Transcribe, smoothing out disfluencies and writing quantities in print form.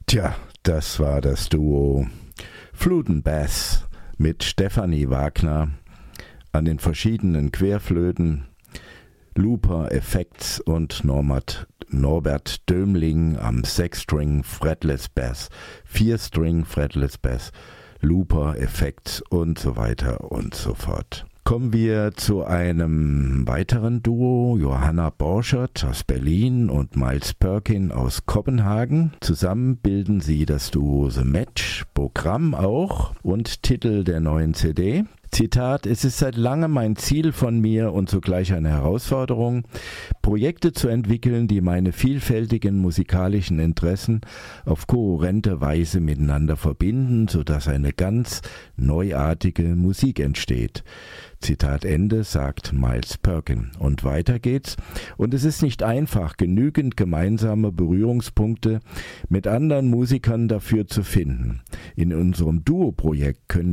Tja, das war das Duo Flute and Bass mit Stefanie Wagner an den verschiedenen Querflöten, Looper Effects und Norbert Dömling am 6-String Fretless Bass, 4-String Fretless Bass, Looper Effects und so weiter und so fort. Kommen wir zu einem weiteren Duo, Johanna Borchert aus Berlin und Miles Perkin aus Kopenhagen. Zusammen bilden sie das Duo The Match, Programm auch und Titel der neuen CD. Zitat: Es ist seit langem ein Ziel von mir und zugleich eine Herausforderung, Projekte zu entwickeln, die meine vielfältigen musikalischen Interessen auf kohärente Weise miteinander verbinden, sodass eine ganz neuartige Musik entsteht. Zitat Ende, sagt Miles Perkin. Und weiter geht's. Und es ist nicht einfach, genügend gemeinsame Berührungspunkte mit anderen Musikern dafür zu finden. In unserem Duo-Projekt können